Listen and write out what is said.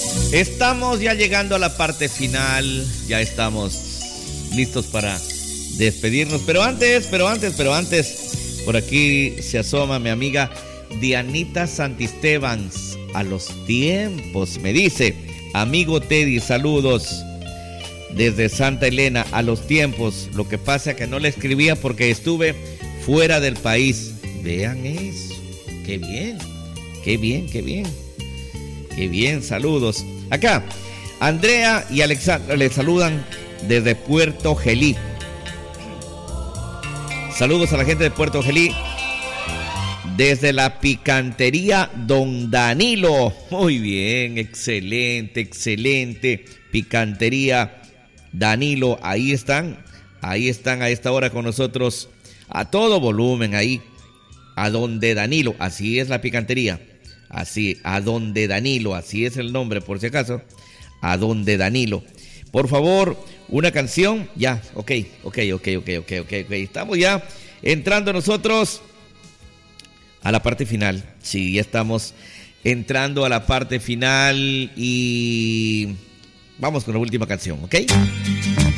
Estamos ya llegando a la parte final, ya estamos listos para despedirnos, pero antes, por aquí se asoma mi amiga Dianita Santistebans. A los tiempos, me dice, amigo Teddy, saludos desde Santa Elena, a los tiempos. Lo que pasa es que no le escribía porque estuve fuera del país. Vean eso, qué bien, qué bien, qué bien, qué bien, saludos. Acá, Andrea y Alexandra le saludan desde Puerto Gelí. Saludos a la gente de Puerto Gelí. Desde la picantería Don Danilo. Muy bien, excelente, excelente. Picantería Danilo. Ahí están a esta hora con nosotros. A todo volumen ahí. A donde Danilo. Así es la picantería. Así, a donde Danilo. Así es el nombre, por si acaso. A donde Danilo. Por favor, una canción. Ya, ok. Estamos ya entrando nosotros a la parte final. Sí, ya estamos entrando a la parte final y vamos con la última canción, ¿ok?